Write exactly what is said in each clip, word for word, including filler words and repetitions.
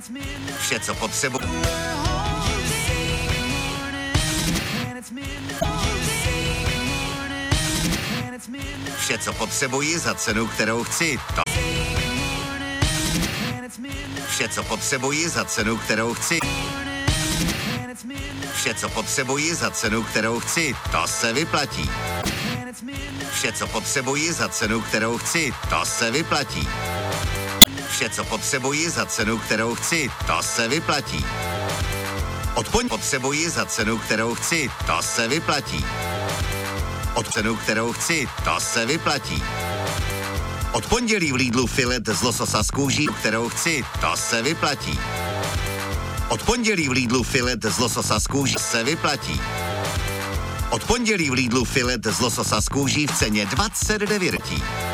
Vše, co potřebuji. Vše, co potřebuji za cenu, kterou chci. To. Vše, co potřebuji za cenu, kterou chci. Vše, co potřebuji za cenu, kterou chci. To se vyplatí. Vše, co potřebuji za cenu, kterou chci. To se vyplatí. Vše, co potřebuji za cenu, kterou chci. To se vyplatí. Odpoň potřebuji za cenu, kterou chci. To se vyplatí. Od cenu, kterou chci. To se vyplatí. Od pondělí v Lidlu filet z lososa z kůží, kterou chci. To se vyplatí. Od pondělí v Lidlu filet z lososa z kůží se vyplatí. Od pondělí v Lidlu filet z lososa z kůží v ceně dvacet devět.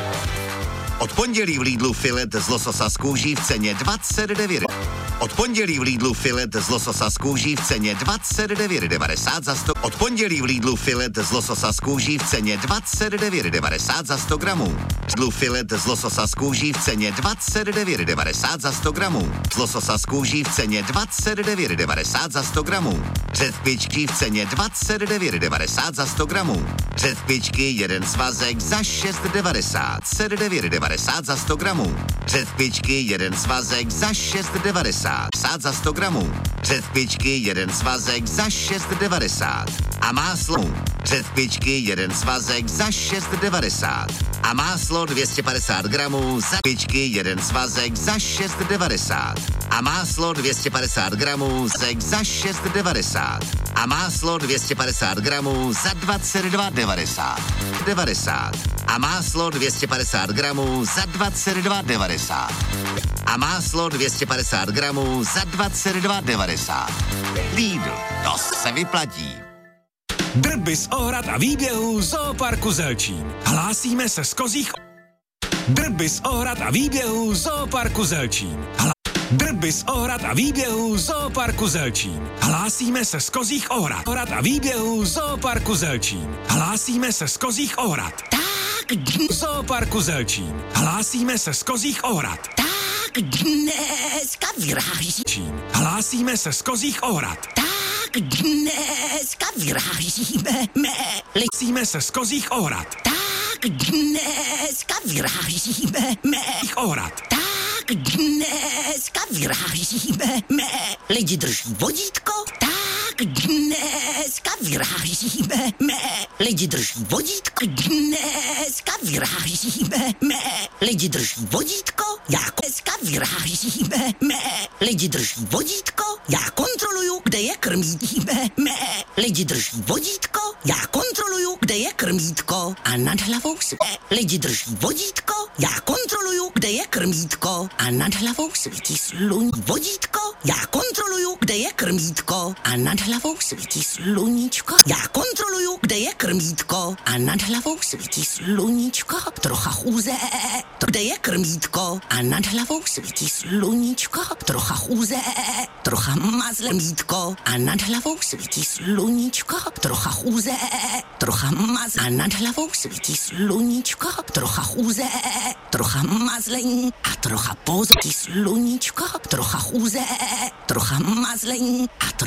Od pondělí v Lidlu filet z lososa z kůží v ceně dvacet devět. Od pondělí v Lidlu filet z lososa z kůží v ceně dvacet devět devadesát za sto. Od pondělí v Lidlu filet z lososa z kůží v ceně dvacet devět devadesát za sto gramů. Lidlu filet z lososa z kůží v ceně dvacet devět devadesát za sto gramů. Z lososa z kůží v ceně dvacet devět devadesát za sto gramů. Řetkvičky v ceně dvacet devět devadesát za sto gramů. Řetkvičky jeden svazek za šest devadesát. sedm devět devadesát za sto gramů. Řetkvičky jeden svazek za šest devadesát. za sto gramů. Řetkvičky jeden svazek za šest devadesát. A máslo. Řetkvičky jeden svazek za šest devadesát. A máslo dvě stě padesát gramů. Za řetkvičky jeden svazek za šest devadesát. A máslo dvě stě padesát gramů. Za šest devadesát. A máslo dvě stě padesát gramů za dvacet dva devadesát. devadesát. A máslo dvě stě padesát gramů za dvacet dva devadesát. A máslo dvě stě padesát gramů za dvacet dva devadesát. Lidl, to se vyplatí. Drby z ohrad a výběhů Zooparku Zelčín. Hlásíme se z kozích... Drby z ohrad a výběhů Zooparku Zelčín. Hla... Drby z ohrad a výběhů Zooparku Zelčín. Hlásíme se z kozích ohrad. Ohrad a výběhů Zooparku Zelčín. Hlásíme se z kozích ohrad. Tak Zooparku Zelčín. Hlásíme se z kozích ohrad. Tak dneska vyrážím. Hlásíme se z kozích ohrad. Tak dneska vyrážíme. Hlásíme se z kozích ohrad. Tak dneska vyrážíme. Mých ohrad. Tak dneska vyrážíme. Lidi drží vodítko. Tak dneska vyrážíme. Lidi drží vodítko. Dneska vyrážíme. Lidi drží vodítko. Já dneska vyrážíme. Lidi drží vodítko. Já kontroluju, kde je krmítíme. Lidi drží vodítko. Já kontroluju, kde je krmítko. A nad hlavou svítí. Lidi drží vodítko. Já kontroluju, kde je krmítko. A nad hlavou svítí sluní. Vodítko. Já kontroluju, kde je krmítko. A nad hlavou svítí sluníčko. Já kontroluju, kde je krmítko. A nad hlavou svítí sluníčko. Trocha chůze. Kde je krmítko. A nad hlavou svítí sluníčko. Trocha chůze. Trocha mazle mítko. A nad hlavou svítí sluníčko. Trocha chůze. Trocha mazle. A nad hlavou svítí sluníčko. Trocha chůze. Trocha mazlení. A trocha pozití sluníčko. Trocha chůze. Trocha mazlení. A trocha